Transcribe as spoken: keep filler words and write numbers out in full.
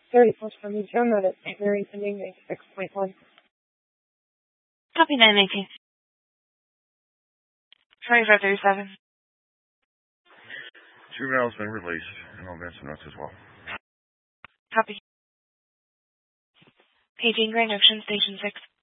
thirty-first from the Jonah at Saint Mary's ending ninety-six point one. Copy nine nineteen. twenty-five thirty-seven. Juvenile's been released, and I'll mention notes as well. Copy. Paging Grand Ocean Station six.